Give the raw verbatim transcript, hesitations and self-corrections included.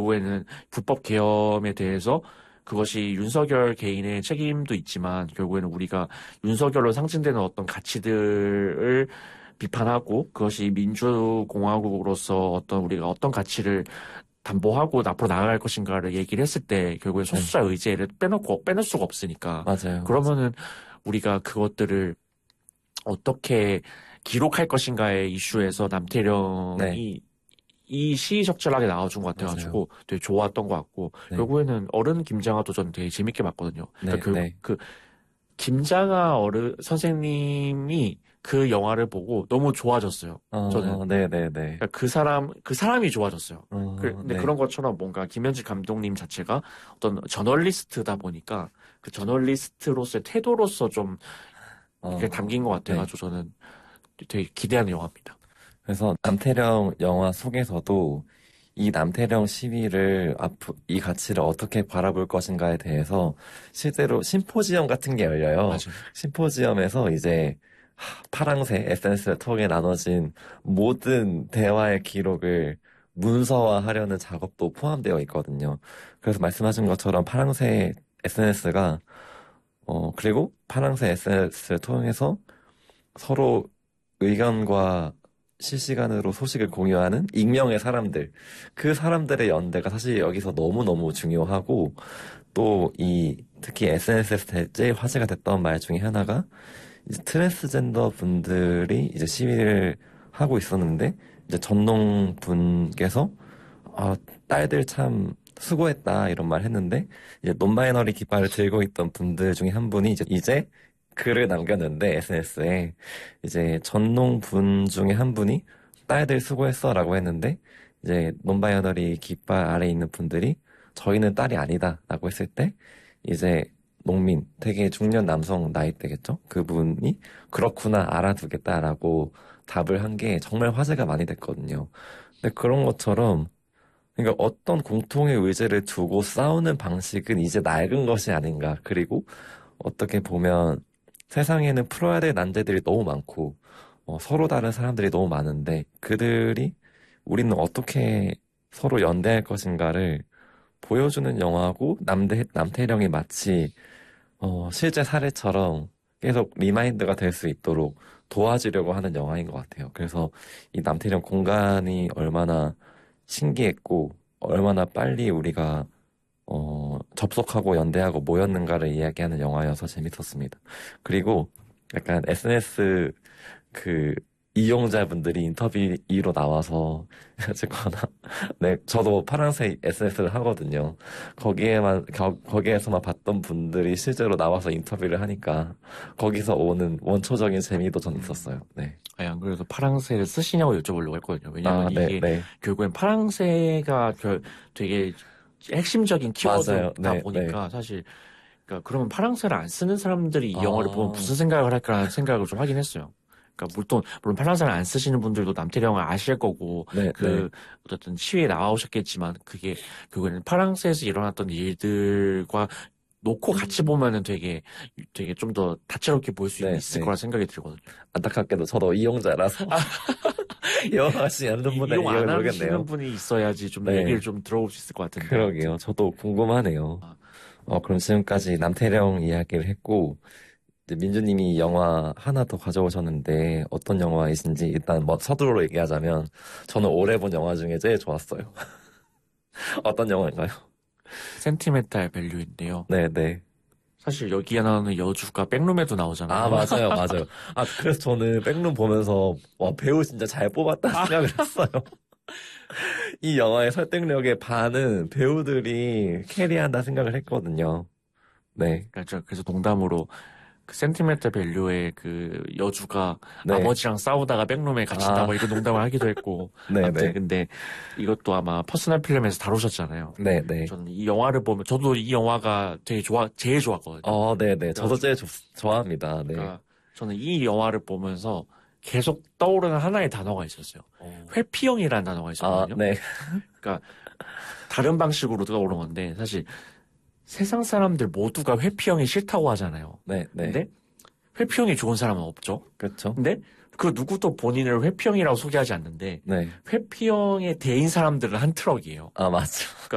결국에는 불법 계엄에 대해서 그것이 윤석열 개인의 책임도 있지만 결국에는 우리가 윤석열로 상징되는 어떤 가치들을 비판하고 그것이 민주공화국으로서 어떤 우리가 어떤 가치를 담보하고 앞으로 나아갈 것인가를 얘기를 했을 때 결국에 소수자 네. 의제를 빼놓고 빼놓을 수가 없으니까 맞아요. 그러면은 우리가 그것들을 어떻게 기록할 것인가의 이슈에서 남태령이 네. 이 시의적절하게 나와준 것 같아가지고 맞아요. 되게 좋았던 것 같고 네. 결국에는 어른 김장하도 저는 되게 재밌게 봤거든요. 그러니까 네, 그, 네. 그 김장하 어른 선생님이 그 영화를 보고 너무 좋아졌어요. 어, 저는 네네네. 그러니까 그 사람 그 사람이 좋아졌어요. 어, 그, 근데 네. 그런 것처럼 뭔가 김현지 감독님 자체가 어떤 저널리스트다 보니까 그 저널리스트로서의 태도로서 좀 이렇게 어, 담긴 것 같아가지고 네. 저는 되게 기대하는 영화입니다. 그래서 남태령 영화 속에서도 이 남태령 시위를 앞, 이 가치를 어떻게 바라볼 것인가에 대해서 실제로 심포지엄 같은 게 열려요. 맞아요. 심포지엄에서 이제 파랑새 에스엔에스를 통해 나눠진 모든 대화의 기록을 문서화하려는 작업도 포함되어 있거든요. 그래서 말씀하신 것처럼 파랑새 에스엔에스가 어 그리고 파랑새 에스엔에스를 통해서 서로 의견과 실시간으로 소식을 공유하는 익명의 사람들, 그 사람들의 연대가 사실 여기서 너무너무 중요하고 또 이 특히 에스엔에스에서 제일 화제가 됐던 말 중에 하나가 이제 트랜스젠더 분들이 이제 시위를 하고 있었는데 이제 전농 분께서 아, 딸들 참 수고했다 이런 말 했는데 이제 논바이너리 깃발을 들고 있던 분들 중에 한 분이 이제 이제 글을 남겼는데 에스엔에스에 이제 전농 분 중에 한 분이 딸들 수고했어라고 했는데 이제 논바이너리 깃발 아래에 있는 분들이 저희는 딸이 아니다라고 했을 때 이제 농민, 되게 중년 남성 나이대겠죠? 그분이 그렇구나 알아두겠다라고 답을 한 게 정말 화제가 많이 됐거든요. 근데 그런 것처럼 그러니까 어떤 공통의 의제를 두고 싸우는 방식은 이제 낡은 것이 아닌가. 그리고 어떻게 보면 세상에는 풀어야 될 난제들이 너무 많고 어, 서로 다른 사람들이 너무 많은데 그들이 우리는 어떻게 서로 연대할 것인가를 보여주는 영화고 남대, 남태령이 마치 어, 실제 사례처럼 계속 리마인드가 될 수 있도록 도와주려고 하는 영화인 것 같아요. 그래서 이 남태령 공간이 얼마나 신기했고 얼마나 빨리 우리가 어, 접속하고 연대하고 모였는가를 이야기하는 영화여서 재밌었습니다. 그리고 약간 에스엔에스 그 이용자분들이 인터뷰로 나와서 어쨌거나 네 저도 파란색 에스엔에스를 하거든요. 거기에만 거, 거기에서만 봤던 분들이 실제로 나와서 인터뷰를 하니까 거기서 오는 원초적인 재미도 전 있었어요. 네. 아니, 안 그래도 파랑새를 쓰시냐고 여쭤보려고 했거든요. 왜냐면 아, 이게 네, 네. 결국엔 파랑새가 되게 핵심적인 키워드다 네, 보니까 네. 사실 그러니까 그러면 파랑새를 안 쓰는 사람들이 이 아. 영화를 보면 무슨 생각을 할까라는 생각을 좀 하긴 했어요. 그러니까 물론 물론 파랑새를 안 쓰시는 분들도 남태령을 아실 거고 네, 그 네. 어쨌든 시위에 나오셨겠지만 그게 결국에는 파랑새에서 일어났던 일들과 놓고 같이 보면은 되게 되게 좀 더 다채롭게 볼 수 네, 있을 네. 거라 생각이 들거든요. 안타깝게도 저도 이용자라서 이용하시지 않는 분의 이용 이유를 안 모르겠네요. 하시는 분이 있어야지 좀 네. 얘기를 좀 들어볼 수 있을 것 같은데. 그러게요. 저도 궁금하네요. 아. 어, 그럼 지금까지 남태령 이야기를 했고 이제 민주님이 영화 하나 더 가져오셨는데 어떤 영화이신지 일단 뭐 서두로 얘기하자면 저는 올해 본 영화 중에 제일 좋았어요. 어떤 영화인가요? 센티멘탈 밸류인데요. 네네. 사실 여기에 나오는 여주가 백룸에도 나오잖아요. 아, 맞아요, 맞아요. 아, 그래서 저는 백룸 보면서 와, 배우 진짜 잘 뽑았다 생각을 했어요. 이 영화의 설득력의 반은 배우들이 캐리한다 생각을 했거든요. 네. 그러니까 그래서 농담으로 그 센티멘탈 밸류의 그 여주가 네. 아버지랑 싸우다가 백룸에 갇힌다 아. 뭐 이런 농담을 하기도 했고. 네, 아무튼 네. 근데 이것도 아마 퍼스널 필름에서 다루셨잖아요. 네, 네. 저는 이 영화를 보면 저도 이 영화가 되게 좋아 제일 좋았거든요. 어, 네, 네. 저도 제일 조, 좋아합니다. 네. 그러니까 저는 이 영화를 보면서 계속 떠오르는 하나의 단어가 있었어요. 어. 회피형이라는 단어가 있었거든요. 아, 네. 그러니까 다른 방식으로 떠오르는 건데 사실 세상 사람들 모두가 회피형이 싫다고 하잖아요. 네, 네. 근데 회피형이 좋은 사람은 없죠. 그렇죠. 근데 그 누구도 본인을 회피형이라고 소개하지 않는데 네. 회피형의 대인 사람들은 한 트럭이에요. 아, 맞죠. 그러니까